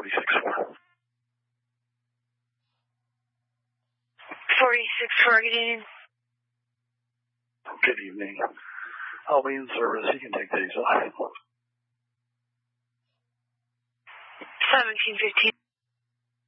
46-4. 46-4, good evening. Good evening. I'll be in service. You can take days off. 1715.